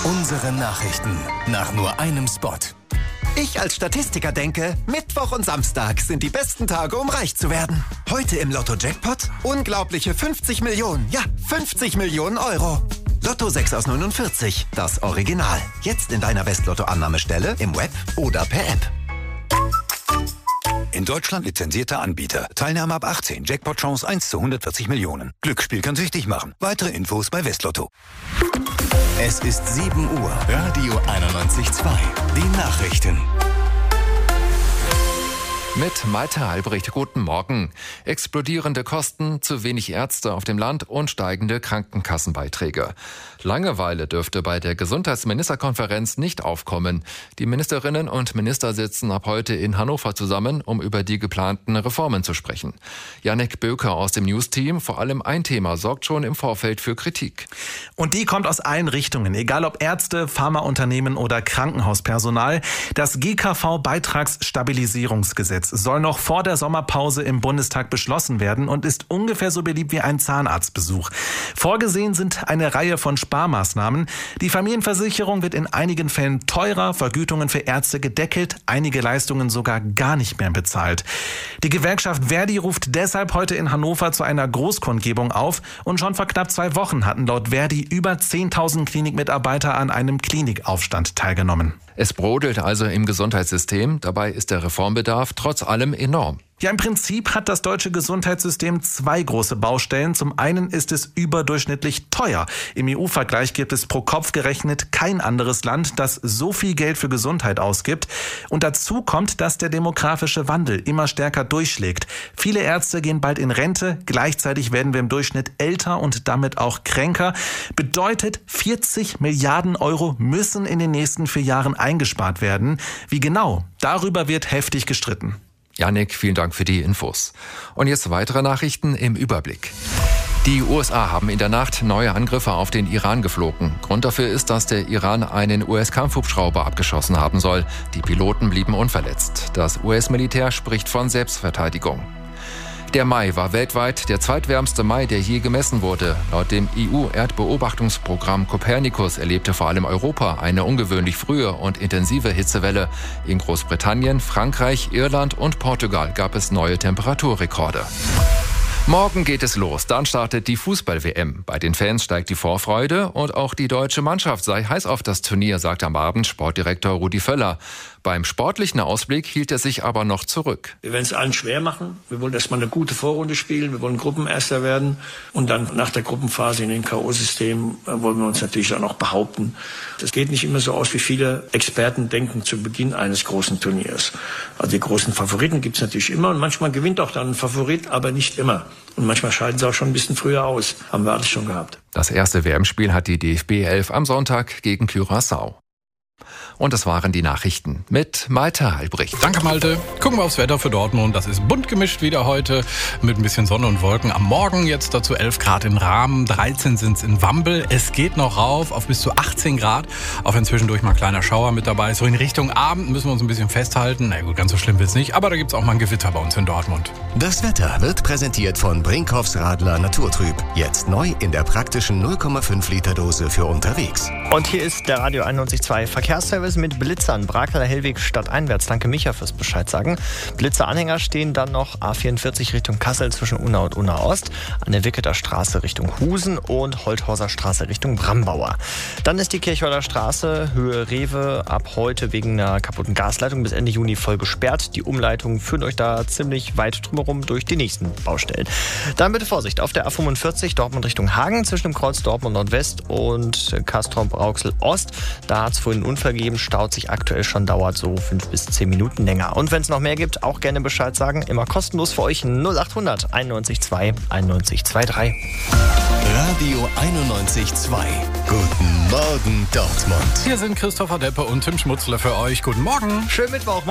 Unsere Nachrichten nach nur einem Spot. Ich als Statistiker denke, Mittwoch und Samstag sind die besten Tage, um reich zu werden. Heute im Lotto-Jackpot unglaubliche 50 Millionen. Ja, 50 Millionen Euro. Lotto 6 aus 49, das Original. Jetzt in deiner Westlotto-Annahmestelle, im Web oder per App. In Deutschland lizenzierter Anbieter. Teilnahme ab 18. Jackpot-Chance 1 zu 140 Millionen. Glücksspiel kann süchtig machen. Weitere Infos bei Westlotto. Es ist 7 Uhr. Radio 91.2. Die Nachrichten. Mit Malte Albrecht, guten Morgen. Explodierende Kosten, zu wenig Ärzte auf dem Land und steigende Krankenkassenbeiträge. Langeweile dürfte bei der Gesundheitsministerkonferenz nicht aufkommen. Die Ministerinnen und Minister sitzen ab heute in Hannover zusammen, um über die geplanten Reformen zu sprechen. Jannik Böker aus dem News-Team, vor allem ein Thema sorgt schon im Vorfeld für Kritik. Und die kommt aus allen Richtungen, egal ob Ärzte, Pharmaunternehmen oder Krankenhauspersonal. Das GKV-Beitragsstabilisierungsgesetz soll noch vor der Sommerpause im Bundestag beschlossen werden und ist ungefähr so beliebt wie ein Zahnarztbesuch. Vorgesehen sind eine Reihe von Sparmaßnahmen. Die Familienversicherung wird in einigen Fällen teurer, Vergütungen für Ärzte gedeckelt, einige Leistungen sogar gar nicht mehr bezahlt. Die Gewerkschaft Verdi ruft deshalb heute in Hannover zu einer Großkundgebung auf und schon vor knapp 2 Wochen hatten laut Verdi über 10.000 Klinikmitarbeiter an einem Klinikaufstand teilgenommen. Es brodelt also im Gesundheitssystem. Dabei ist der Reformbedarf trotz allem enorm. Ja, im Prinzip hat das deutsche Gesundheitssystem 2 große Baustellen. Zum einen ist es überdurchschnittlich teuer. Im EU-Vergleich gibt es pro Kopf gerechnet kein anderes Land, das so viel Geld für Gesundheit ausgibt. Und dazu kommt, dass der demografische Wandel immer stärker durchschlägt. Viele Ärzte gehen bald in Rente. Gleichzeitig werden wir im Durchschnitt älter und damit auch kränker. Bedeutet, 40 Milliarden Euro müssen in den nächsten 4 Jahren eingespart werden. Wie genau? Darüber wird heftig gestritten. Jannik, vielen Dank für die Infos. Und jetzt weitere Nachrichten im Überblick. Die USA haben in der Nacht neue Angriffe auf den Iran geflogen. Grund dafür ist, dass der Iran einen US-Kampfhubschrauber abgeschossen haben soll. Die Piloten blieben unverletzt. Das US-Militär spricht von Selbstverteidigung. Der Mai war weltweit der zweitwärmste Mai, der je gemessen wurde. Laut dem EU-Erdbeobachtungsprogramm Copernicus erlebte vor allem Europa eine ungewöhnlich frühe und intensive Hitzewelle. In Großbritannien, Frankreich, Irland und Portugal gab es neue Temperaturrekorde. Morgen geht es los, dann startet die Fußball-WM. Bei den Fans steigt die Vorfreude und auch die deutsche Mannschaft sei heiß auf das Turnier, sagt am Abend Sportdirektor Rudi Völler. Beim sportlichen Ausblick hielt er sich aber noch zurück. Wir werden es allen schwer machen. Wir wollen erstmal eine gute Vorrunde spielen. Wir wollen Gruppenerster werden. Und dann nach der Gruppenphase in den K.O.-System wollen wir uns natürlich auch noch behaupten. Das geht nicht immer so aus, wie viele Experten denken zu Beginn eines großen Turniers. Also die großen Favoriten gibt es natürlich immer. Und manchmal gewinnt auch dann ein Favorit, aber nicht immer. Und manchmal scheiden sie auch schon ein bisschen früher aus. Haben wir alles schon gehabt. Das erste WM-Spiel hat die DFB 11 am Sonntag gegen Curaçao. Und das waren die Nachrichten mit Malte Albrecht. Danke, Malte. Gucken wir aufs Wetter für Dortmund. Das ist bunt gemischt wieder heute mit ein bisschen Sonne und Wolken. Am Morgen jetzt dazu 11 Grad in Rahmen, 13 sind es in Wambel. Es geht noch rauf auf bis zu 18 Grad. Auch wenn zwischendurch mal kleiner Schauer mit dabei ist. So in Richtung Abend müssen wir uns ein bisschen festhalten. Na gut, ganz so schlimm wird's nicht. Aber da gibt's auch mal ein Gewitter bei uns in Dortmund. Das Wetter wird präsentiert von Brinkhoffs Radler Naturtrüb. Jetzt neu in der praktischen 0,5 Liter Dose für unterwegs. Und hier ist der Radio 91.2 Verkehrsservice mit Blitzern. Brakeler Hellweg stadteinwärts. Danke Micha fürs Bescheid sagen. Blitzeranhänger stehen dann noch A44 Richtung Kassel zwischen Unna und Unna Ost, an der Wicketer Straße Richtung Husen und Holthauser Straße Richtung Brambauer. Dann ist die Kirchhorder Straße Höhe Rewe ab heute wegen einer kaputten Gasleitung bis Ende Juni voll gesperrt. Die Umleitungen führen euch da ziemlich weit drumherum durch die nächsten Baustellen. Dann bitte Vorsicht auf der A45 Dortmund Richtung Hagen zwischen dem Kreuz Dortmund Nordwest und Castrop-Rauxel Ost. Da hat es vorhin einen Unfall gegeben, staut sich aktuell schon, dauert so 5 bis 10 Minuten länger. Und wenn es noch mehr gibt, auch gerne Bescheid sagen. Immer kostenlos für euch 0800 91.2 91.23. Radio 91.2. Guten Morgen Dortmund. Hier sind Christopher Deppe und Tim Schmutzler für euch. Guten Morgen. Schönen Mittwoch.